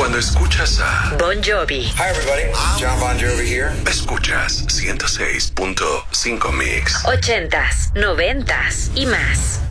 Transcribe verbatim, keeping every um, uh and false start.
Cuando escuchas a Bon Jovi. Hi everybody, John Bon Jovi here. Escuchas ciento seis punto cinco Mix. Ochentas, noventas y más.